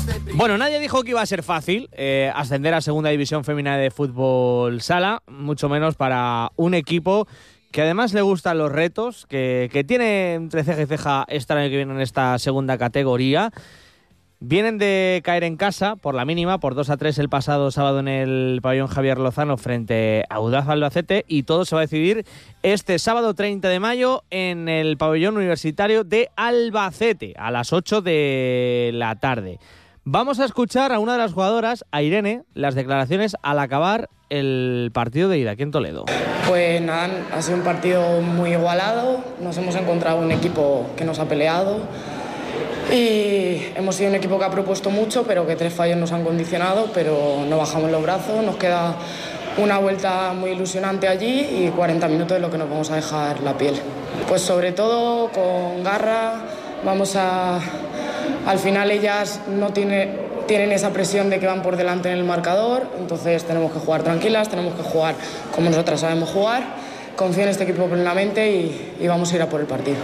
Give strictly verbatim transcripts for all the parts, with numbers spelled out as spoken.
Bueno, nadie dijo que iba a ser fácil eh, ascender a Segunda División Femenina de Fútbol Sala, mucho menos para un equipo que además le gustan los retos, que, que tiene entre ceja y ceja este año que viene en esta segunda categoría. Vienen de caer en casa por la mínima, por dos a tres el pasado sábado en el pabellón Javier Lozano frente a Audaz Albacete, y todo se va a decidir este sábado treinta de mayo en el pabellón universitario de Albacete a las ocho de la tarde. Vamos a escuchar a una de las jugadoras, a Irene, las declaraciones al acabar el partido de ida aquí en Toledo. Pues nada, ha sido un partido muy igualado, nos hemos encontrado un equipo que nos ha peleado y hemos sido un equipo que ha propuesto mucho, pero que tres fallos nos han condicionado, pero no bajamos los brazos, nos queda una vuelta muy ilusionante allí y cuarenta minutos es lo que nos vamos a dejar la piel. Pues sobre todo con garra, vamos a... Al final ellas no tiene, tienen esa presión de que van por delante en el marcador, entonces tenemos que jugar tranquilas, tenemos que jugar como nosotras sabemos jugar. Confío en este equipo plenamente y, y vamos a ir a por el partido.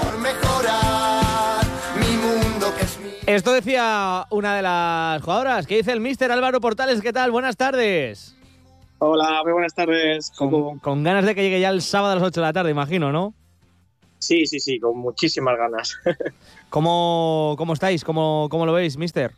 Esto decía una de las jugadoras. ¿Qué dice el míster Álvaro Portales? ¿Qué tal? Buenas tardes. Hola, muy buenas tardes. Con, con ganas de que llegue ya el sábado a las ocho de la tarde, imagino, ¿no? Sí, sí, sí, con muchísimas ganas. ¿Cómo, cómo estáis? ¿Cómo, cómo lo veis, míster?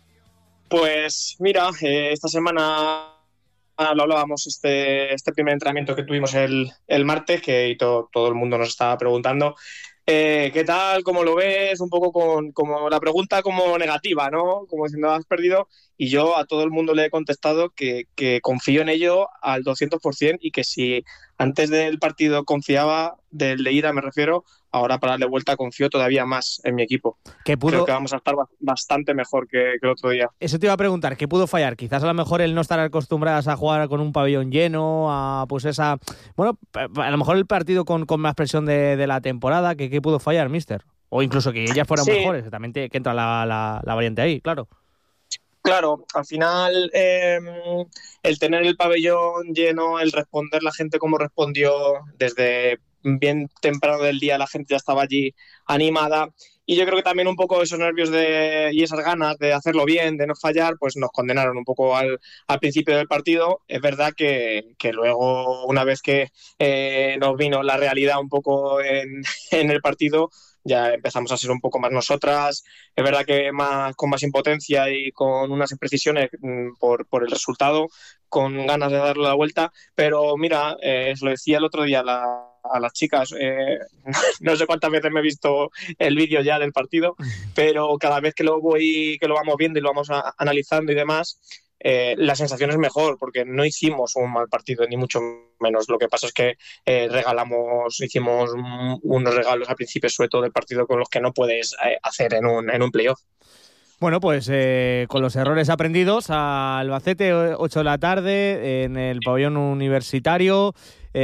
Pues mira, eh, esta semana lo hablábamos, este, este primer entrenamiento que tuvimos el, el martes, que to, todo el mundo nos estaba preguntando eh, ¿qué tal? ¿Cómo lo ves? Un poco con como la pregunta como negativa, ¿no? Como diciendo, has perdido. Y yo a todo el mundo le he contestado que, que confío en ello al doscientos por ciento y que si antes del partido confiaba, del de ida me refiero, ahora para darle vuelta confío todavía más en mi equipo. ¿Qué pudo... Creo que vamos a estar bastante mejor que, que el otro día. Eso te iba a preguntar, ¿qué pudo fallar? Quizás a lo mejor el no estar acostumbradas a jugar con un pabellón lleno, a pues esa... Bueno, a lo mejor el partido con, con más presión de, de la temporada, ¿qué, ¿qué pudo fallar, míster? O incluso que ellas fueran sí. mejores, que también te, que entra la, la, la variante ahí, claro. Claro, al final eh, el tener el pabellón lleno, el responder la gente como respondió, desde bien temprano del día la gente ya estaba allí animada, y yo creo que también un poco esos nervios de, y esas ganas de hacerlo bien, de no fallar, pues nos condenaron un poco al, al principio del partido. Es verdad que, que luego, una vez que eh, nos vino la realidad un poco en, en el partido, ya empezamos a ser un poco más nosotras. Es verdad que más, con más impotencia y con unas imprecisiones mmm, por, por el resultado, con ganas de darle la vuelta, pero mira, eh, os lo decía el otro día la, a las chicas, eh, no sé cuántas veces me he visto el vídeo ya del partido, pero cada vez que lo voy, que lo vamos viendo y lo vamos a, analizando y demás, Eh, la sensación es mejor, porque no hicimos un mal partido, ni mucho menos. Lo que pasa es que eh, regalamos, hicimos un, unos regalos al principio, sobre todo del partido, con los que no puedes eh, hacer en un, en un playoff. Bueno, pues eh, con los errores aprendidos, a Albacete, ocho de la tarde, en el pabellón universitario.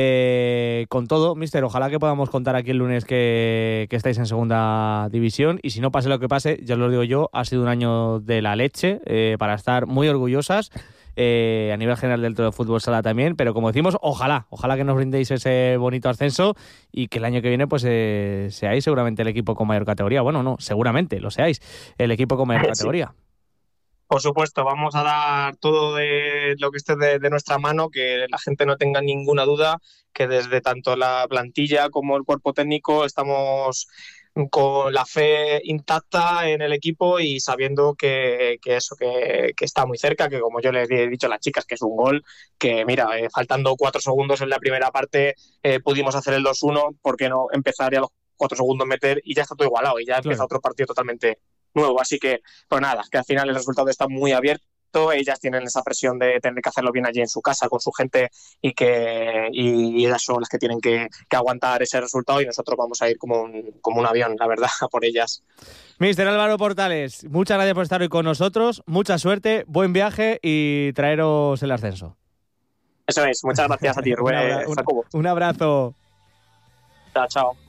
Eh, con todo, míster, ojalá que podamos contar aquí el lunes que, que estáis en segunda división, y si no, pase lo que pase, ya os lo digo yo, ha sido un año de la leche, eh, para estar muy orgullosas, eh, a nivel general del todo de fútbol sala también, pero como decimos, ojalá, ojalá que nos brindéis ese bonito ascenso y que el año que viene pues eh, seáis seguramente el equipo con mayor categoría. Bueno, no, seguramente lo seáis, el equipo con mayor categoría. Sí. Por supuesto, vamos a dar todo de lo que esté de, de nuestra mano, que la gente no tenga ninguna duda, que desde tanto la plantilla como el cuerpo técnico estamos con la fe intacta en el equipo y sabiendo que, que eso, que, que está muy cerca, que como yo les he dicho a las chicas, que es un gol, que mira, eh, faltando cuatro segundos en la primera parte eh, pudimos hacer el dos uno, ¿por qué no empezar ya a los cuatro segundos meter y ya está todo igualado y ya empieza claro. Otro partido totalmente nuevo? Así que, pues nada, que al final el resultado está muy abierto, ellas tienen esa presión de tener que hacerlo bien allí en su casa con su gente y que y, y ellas son las que tienen que, que aguantar ese resultado, y nosotros vamos a ir como un, como un avión, la verdad, a por ellas. Míster Álvaro Portales, muchas gracias por estar hoy con nosotros, mucha suerte, buen viaje y traeros el ascenso. Eso es, muchas gracias a ti, Rubén. un, abra- un, un abrazo. Chao, chao.